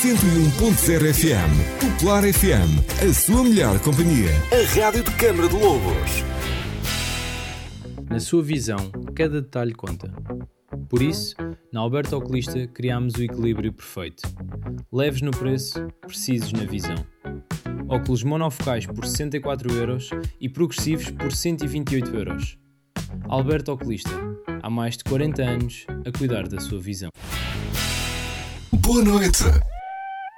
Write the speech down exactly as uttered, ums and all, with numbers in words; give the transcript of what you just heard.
cento e um ponto zero F M. Popular F M, a sua melhor companhia. A rádio de Câmara de Lobos. Na sua visão, cada detalhe conta. Por isso, na Alberto Oculista criámos o equilíbrio perfeito. Leves no preço, precisos na visão. Óculos monofocais por sessenta e quatro euros e progressivos por cento e vinte e oito euros. Alberto Oculista, há mais de quarenta anos a cuidar da sua visão. Boa noite.